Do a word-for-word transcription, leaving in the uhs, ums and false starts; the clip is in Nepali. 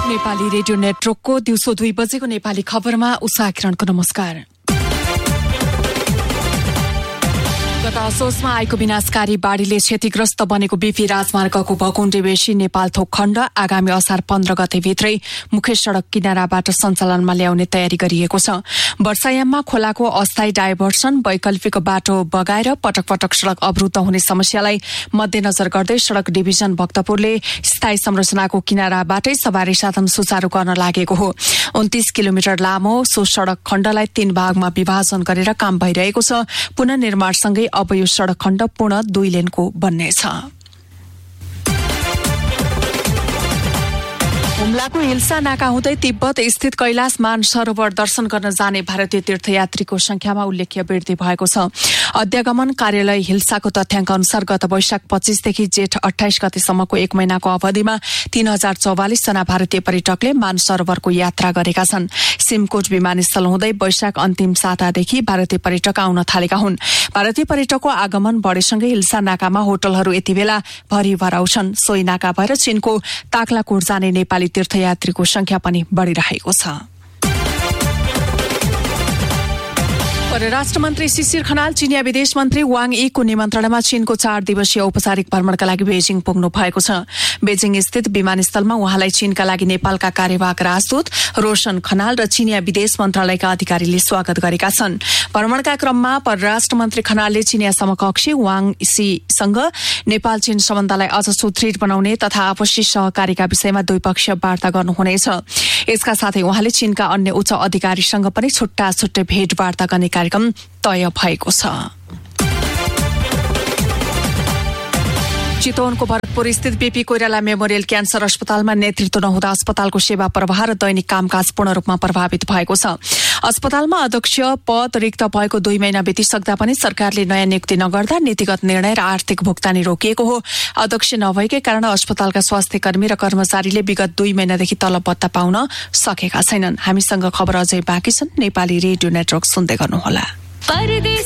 नेपाली रेडियो नेटवर्कको दिउँसो दुई बजेको नेपाली खबरमा उषा किरणको नमस्कार। गत असोजमा आएको विनाशकारी बाढ़ीले क्षतिग्रस्त बनेको बीपी राजमार्गको भकुण्डे बेसी नेपालथोक खण्ड आगामी असार पन्ध्र गते भित्रै मुख्य सड़क किनाराबाट सञ्चालनमा ल्याउने तयारी गरिएको छ। वर्षायाममा खोलाको अस्थायी डाइभर्सन, वैकल्पिक बाटो बगाएर पटक पटक सड़क अवरुद्ध हुने समस्यालाई मध्यनजर गर्दै सड़क डिभिजन भक्तपुरले स्थायी संरचनाको किनाराबाटै सवारी साधन सुचारू गर्न लागेको हो। उन्तीस किलोमिटर लामो सो सड़क खण्डलाई तीन भागमा विभाजन गरेर काम भइरहेको छ। पुनर्निर्माणसँगै अब यो सड़क खण्ड पूर्ण दुई लेनको बन्नेछ। हुम्लाको हिल्सा नाका हुँदै तिब्बत स्थित कैलाश मान सरोवर दर्शन गर्न जाने भारतीय तीर्थयात्रीको संख्यामा उल्लेख्य वृद्धि भएको छ। अध्यागमन कार्यालय हिल्साको तथ्याङ्क अनुसार गत वैशाख पच्चीसदेखि जेठ अठाइस गतेसम्मको एक महिनाको अवधिमा तीन हजार चौवालिस जना भारतीय पर्यटकले मान सरोवरको यात्रा गरेका छन्। सिमकोट विमानस्थल हुँदै वैशाख अन्तिम सातादेखि भारतीय पर्यटक आउन थालेका हुन्। भारतीय पर्यटकको आगमन बढेसँगै हिल्सा नाकामा होटलहरू यति बेला भरिभराउ छन्। सोही नाका भएर चीनको ताक्लाकोट जाने नेपाली तीर्थयात्रीको संख्या पनि बढ़िरहेको छ। परराष्ट्र मन्त्री शिशिर खनाल चीनिया विदेश मन्त्री वाङ यीको निमन्त्रणामा चीनको चार दिवसीय औपचारिक भ्रमणका लागि बेजिङ पुग्नु भएको छ। बेजिङ स्थित विमानस्थलमा उहाँलाई चीनका लागि नेपालका कार्यवाहक राजदूत रोशन खनाल र चीनिया विदेश मन्त्रालयका अधिकारीले स्वागत गरेका छन्। भ्रमणका क्रममा परराष्ट्र मन्त्री खनालले चीनिया समकक्षी वाङ यीसँग नेपाल चीन सम्बन्धलाई अझ सुदृढ बनाउने तथा आपसी सहकारीका विषयमा द्विपक्षीय वार्ता गर्नुहुनेछ। यसका साथै उहाँले चीनका अन्य उच्च अधिकारीसँग पनि छुट्टा छुट्टै भेटवार्ता गर्ने कार्यक्रम तय भएको छ। चितवनको भरतपुर स्थित बीपी कोइराला मेमोरियल क्यान्सर अस्पतालमा नेतृत्व नहुँदा अस्पतालको सेवा प्रवाह र दैनिक कामकाज पूर्ण रूपमा प्रभावित भएको छ। अस्पतालमा अध्यक्ष पद रिक्त भएको दुई महिना बितिसक्दा पनि सरकारले नयाँ नियुक्ति नगर्दा नीतिगत निर्णय र आर्थिक भुक्तानी रोकिएको हो। अध्यक्ष नभएकै कारण अस्पतालका स्वास्थ्य कर्मी र कर्मचारीले विगत दुई महिनादेखि तलब भत्ता पाउन सकेका छैनन्। हामीसँग खबर अझै बाँकी छन्। नेपाली रेडियो नेटवर्क सुन्दै गर्नुहोला।